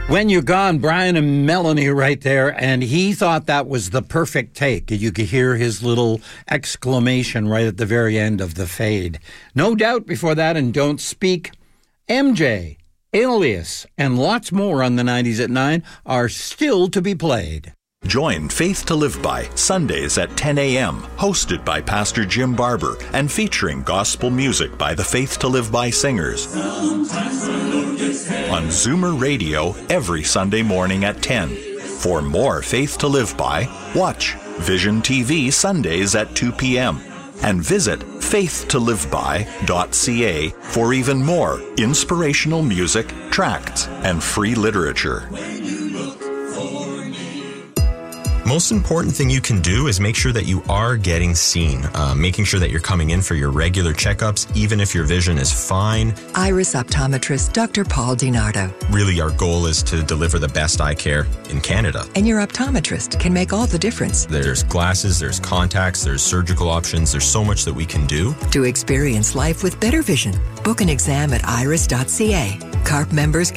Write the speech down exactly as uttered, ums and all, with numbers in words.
When You're Gone, Brian and Melanie right there, and he thought that was the perfect take. You could hear his little exclamation right at the very end of the fade. No Doubt before that, and Don't Speak. M J, Alias, and lots more on the nineties at nine are still to be played. Join Faith to Live By Sundays at ten a.m., hosted by Pastor Jim Barber and featuring gospel music by the Faith to Live By singers. On Zoomer Radio every Sunday morning at ten. For more Faith to Live By, watch Vision T V Sundays at two p.m. and visit faith to live by dot c a for even more inspirational music, tracts, and free literature. Most important thing you can do is make sure that you are getting seen, uh, making sure that you're coming in for your regular checkups, even if your vision is fine. Iris optometrist Doctor Paul DiNardo. Really, our goal is to deliver the best eye care in Canada. And your optometrist can make all the difference. There's glasses, there's contacts, there's surgical options. There's so much that we can do. To experience life with better vision, book an exam at iris dot c a. C A R P members